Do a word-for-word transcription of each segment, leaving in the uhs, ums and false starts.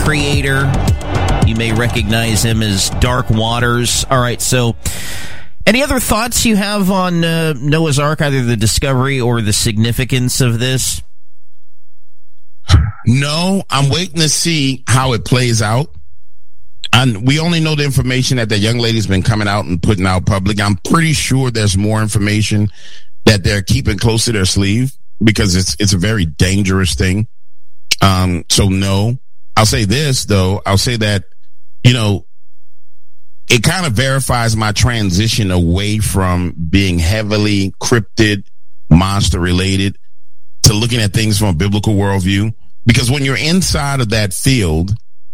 creator. You may recognize him as Dark Waters. All right, so any other thoughts you have on uh, Noah's Ark, either the discovery or the significance of this? No, I'm waiting to see how it plays out. And we only know the information that the young lady's been coming out and putting out public. I'm pretty sure there's more information that they're keeping close to their sleeve because it's it's a very dangerous thing. Um, so no, I'll say this though. I'll say that, you know, it kind of verifies my transition away from being heavily cryptid, monster related to looking at things from a biblical worldview. Because when you're inside of that field,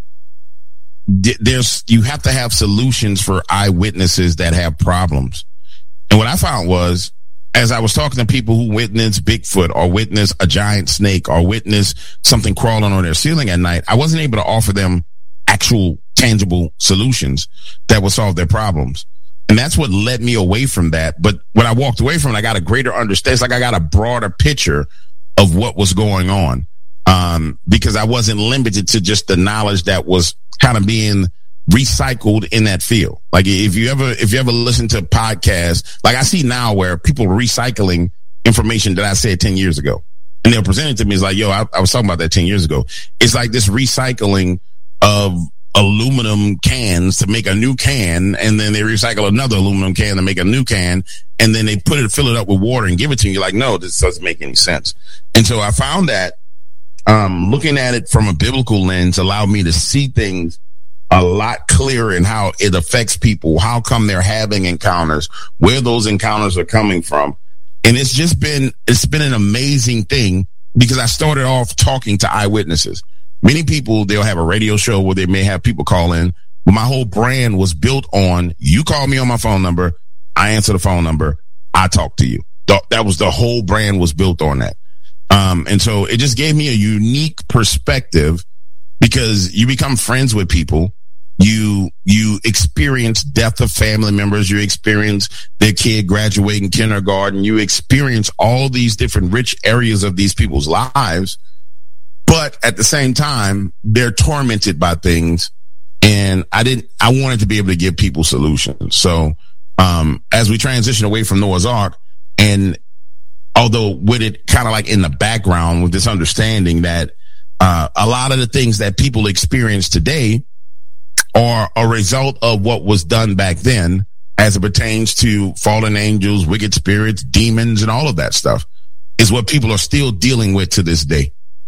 there's you have to have solutions for eyewitnesses that have problems. And what I found was, as I was talking to people who witnessed Bigfoot or witnessed a giant snake or witnessed something crawling on their ceiling at night, I wasn't able to offer them actual tangible solutions that would solve their problems. And that's what led me away from that. But when I walked away from it, I got a greater understanding. It's like I got a broader picture of what was going on. Um, because I wasn't limited to just the knowledge that was kind of being recycled in that field. Like if you ever, if you ever listen to podcasts, like I see now where people are recycling information that I said ten years ago and they're presenting to me as like, yo, I, I was talking about that ten years ago. It's like this recycling of aluminum cans to make a new can. And then they recycle another aluminum can to make a new can. And then they put it, fill it up with water and give it to you. You're like, no, this doesn't make any sense. And so I found that Um, looking at it from a biblical lens allowed me to see things a lot clearer in how it affects people. How come they're having encounters, where those encounters are coming from. And it's just been, it's been an amazing thing because I started off talking to eyewitnesses. Many people, they'll have a radio show where they may have people call in. But my whole brand was built on, you call me on my phone number, I answer the phone number, I talk to you. That was the whole brand was built on that. Um, and so it just gave me a unique perspective because you become friends with people. You, you experience death of family members. You experience their kid graduating kindergarten. You experience all these different rich areas of these people's lives. But at the same time, they're tormented by things. And I didn't, I wanted to be able to give people solutions. So, um, as we transition away from Noah's Ark, and although with it kind of like in the background with this understanding that uh, a lot of the things that people experience today are a result of what was done back then as it pertains to fallen angels, wicked spirits, demons, and all of that stuff is what people are still dealing with to this day.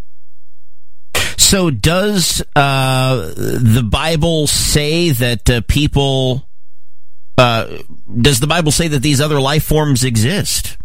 So does uh, the Bible say that uh, people, uh, does the Bible say that these other life forms exist?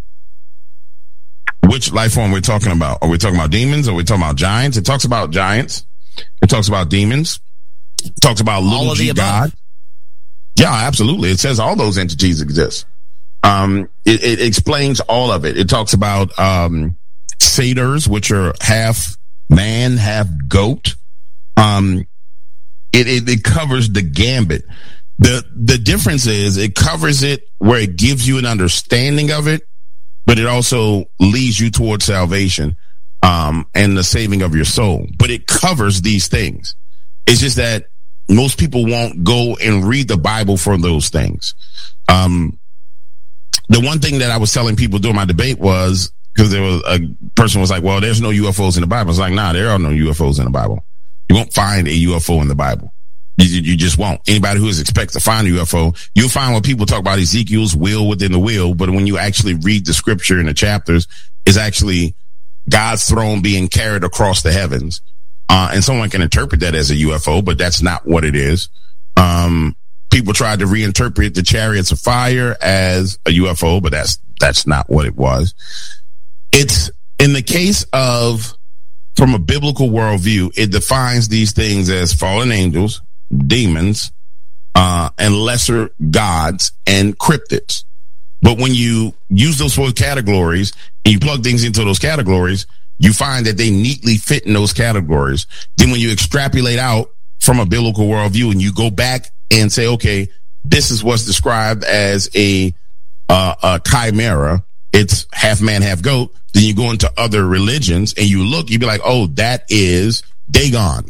Which life form we're talking about? Are we talking about demons? Or are we talking about giants? It talks about giants. It talks about demons. It talks about little g God. Yeah, absolutely. It says all those entities exist. Um, it, it explains all of it. It talks about um, satyrs, which are half man, half goat. Um, it, it it covers the gambit. The the difference is it covers it where it gives you an understanding of it, but it also leads you towards salvation um, and the saving of your soul. But it covers these things. It's just that most people won't go and read the Bible for those things. Um, the one thing that I was telling people during my debate was, because there was a person was like, well, there's no U F Os in the Bible. I was like, nah, there are no U F Os in the Bible. You won't find a U F O in the Bible. You, you just won't. Anybody who is expected to find a U F O, you'll find when people talk about Ezekiel's will within the will, but when you actually read the scripture in the chapters, it's actually God's throne being carried across the heavens. Uh, and someone can interpret that as a U F O, but that's not what it is. Um, people tried to reinterpret the chariots of fire as a U F O, but that's, that's not what it was. It's in the case of, from a biblical worldview, it defines these things as fallen angels, demons, uh, and lesser gods and cryptids. But when you use those four categories and you plug things into those categories, you find that they neatly fit in those categories. Then when you extrapolate out from a biblical worldview and you go back and say, okay, this is what's described as a, uh, a chimera. It's half man, half goat. Then you go into other religions and you look, you be like, oh, that is Dagon.